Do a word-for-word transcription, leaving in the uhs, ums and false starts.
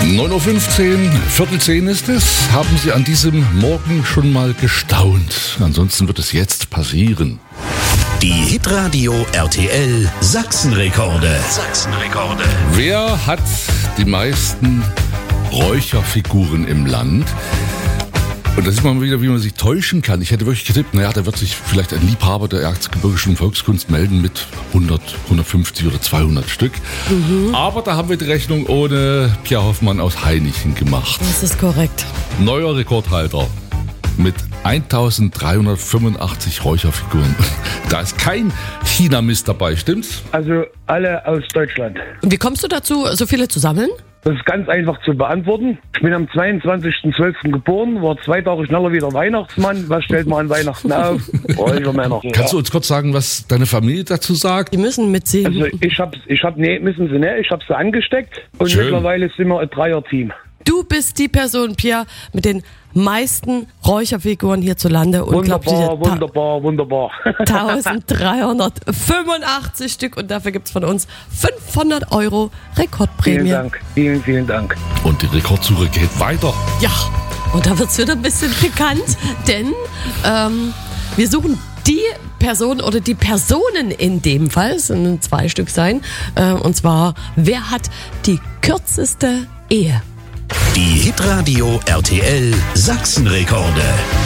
neun Uhr fünfzehn, Viertel zehn ist es. Haben Sie an diesem Morgen schon mal gestaunt? Ansonsten wird es jetzt passieren. Die Hitradio R T L Sachsenrekorde. Sachsenrekorde. Wer hat die meisten Räucherfiguren im Land? Und da sieht man wieder, wie man sich täuschen kann. Ich hätte wirklich getippt, naja, da wird sich vielleicht ein Liebhaber der erzgebirgischen Volkskunst melden mit hundert, hundertfünfzig oder zweihundert Stück. Mhm. Aber da haben wir die Rechnung ohne Pierre Hoffmann aus Hainichen gemacht. Das ist korrekt. Neuer Rekordhalter mit eintausenddreihundertfünfundachtzig Räucherfiguren. Da ist kein China-Mist dabei, stimmt's? Also alle aus Deutschland. Und wie kommst du dazu, so viele zu sammeln? Das ist ganz einfach zu beantworten. Ich bin am zweiundzwanzigsten zwölften geboren, war zwei Tage schneller wieder Weihnachtsmann. Was stellt man an Weihnachten auf? Räuchermänner. Kannst du uns kurz sagen, was deine Familie dazu sagt? Die müssen mitziehen. Also ich hab's, ich hab, nee, müssen sie nicht, ich hab's sie angesteckt und Schön. Mittlerweile sind wir ein Dreier-Team. Du bist die Person, Pierre, mit den meisten Räucherfiguren hierzulande. Wunderbar, wunderbar, wunderbar. eintausenddreihundertfünfundachtzig Stück und dafür gibt's von uns fünfhundert Euro Rekordprämie. Vielen Dank, vielen, vielen Dank. Und die Rekordsuche geht weiter. Ja, und da wird's wieder ein bisschen pikant, denn ähm, wir suchen die Person oder die Personen in dem Fall, es sind zwei Stück sein, äh, und zwar, wer hat die kürzeste Ehe? Die Hitradio R T L Sachsenrekorde.